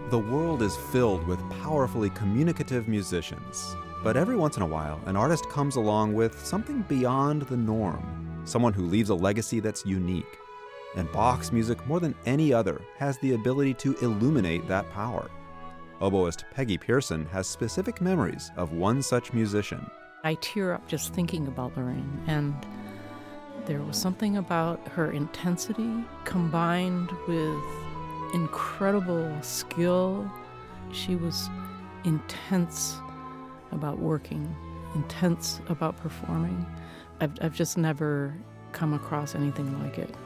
The world is filled with powerfully communicative musicians. But every once in a while, an artist comes along with something beyond the norm, someone who leaves a legacy that's unique. And Bach's music, more than any other, has the ability to illuminate that power. Oboist Peggy Pearson has specific memories of one such musician. I tear up just thinking about Lorraine, and there was something about her intensity combined with incredible skill. She was intense about working, intense about performing. I've just never come across anything like it.